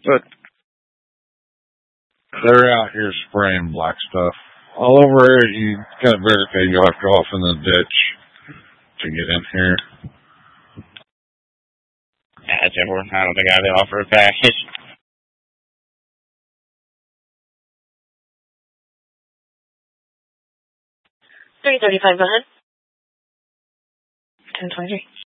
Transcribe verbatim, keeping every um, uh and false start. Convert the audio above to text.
But they're out here spraying black stuff all over here. You got to barricade. You'll have to go off in the ditch to get in here. That's everyone. I don't think I have to offer a package. three thirty-five, go ahead. ten twenty-three.